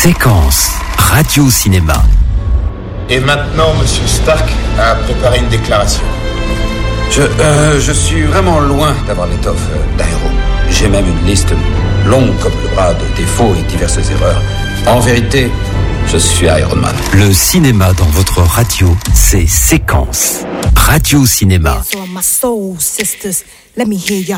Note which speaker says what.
Speaker 1: Séquence radio-cinéma.
Speaker 2: Et maintenant, Monsieur Stark a préparé une déclaration.
Speaker 3: Je suis vraiment loin d'avoir l'étoffe d'un héros. J'ai même une liste longue comme le bras de défauts et diverses erreurs. En vérité, je suis Iron Man.
Speaker 1: Le cinéma dans votre radio, c'est Séquence radio-cinéma.